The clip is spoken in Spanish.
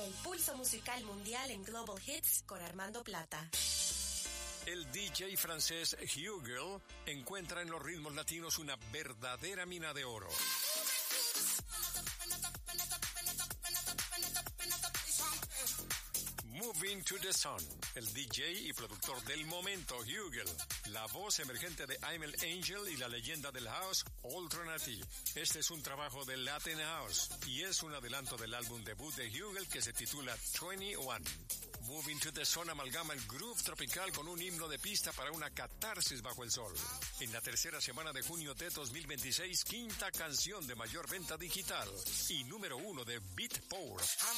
El pulso musical mundial en Global Hits con Armando Plata. El DJ francés Hugel encuentra en los ritmos latinos una verdadera mina de oro. Moving to the Sun, el DJ y productor del momento, Hugel, la voz emergente de I'm an Angel y la leyenda del house, Alternative. Este es un trabajo de Latin House y es un adelanto del álbum debut de Hugel que se titula 21. Moving to the Sun amalgama el groove tropical con un himno de pista para una catarsis bajo el sol. En la tercera semana de junio de 2026, quinta canción de mayor venta digital y número 1 de Beatport.